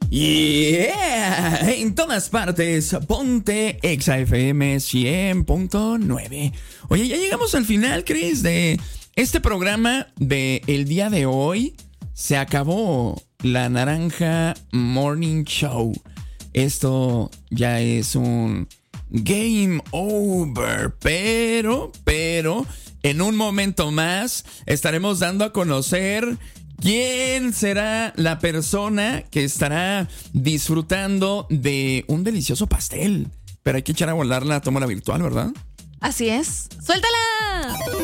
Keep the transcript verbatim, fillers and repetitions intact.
Yeah, en todas partes, ponte Exa F M cien punto nueve. Oye, ya llegamos al final, Chris, de este programa de el día de hoy. Se acabó la Naranja Morning Show. Esto ya es un game over, pero, pero, en un momento más estaremos dando a conocer quién será la persona que estará disfrutando de un delicioso pastel. Pero hay que echar a volar la tómbola virtual, ¿verdad? Así es. ¡Suéltala!